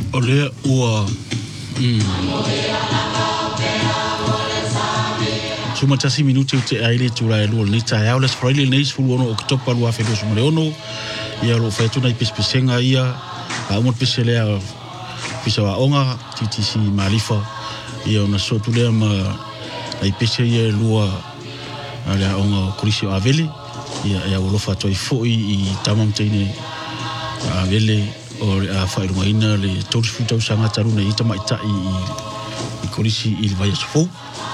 o lea ua suma tasi minuti o te aile tu rai lua ni tai au les fraile nei sfulu ono oktopa lua felo sumare ono ia lo faituna i pespesenga ia a umot peselea pisa wa onga TTC Malifa ia ona sotu lea ma ai pese ia lua ala onga kurisi o avele ia wolofa toi foi i tamam teine avele o a whairungaina le tōrifutau sanga taruna i tamaitai i kurisi i vai asofo